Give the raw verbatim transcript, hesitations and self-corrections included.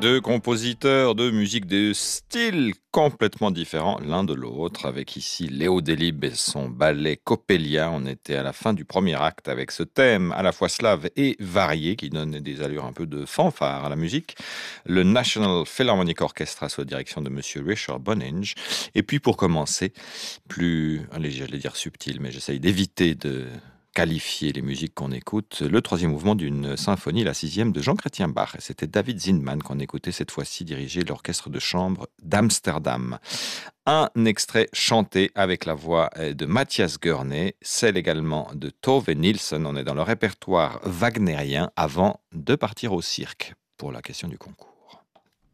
Deux compositeurs de musique de styles complètement différents l'un de l'autre, avec ici Léo Delibes et son ballet Coppelia. On était à la fin du premier acte avec ce thème à la fois slave et varié qui donnait des allures un peu de fanfare à la musique. Le National Philharmonic Orchestra sous la direction de Monsieur Richard Boninge. Et puis pour commencer, plus, allez, j'allais dire subtil, mais j'essaye d'éviter de qualifier les musiques qu'on écoute, le troisième mouvement d'une symphonie, la sixième de Jean-Chrétien Bach. Et c'était David Zinman qu'on écoutait cette fois-ci diriger l'orchestre de chambre d'Amsterdam. Un extrait chanté avec la voix de Matthias Goerné, celle également de Tove Nielsen. On est dans le répertoire wagnérien avant de partir au cirque pour la question du concours.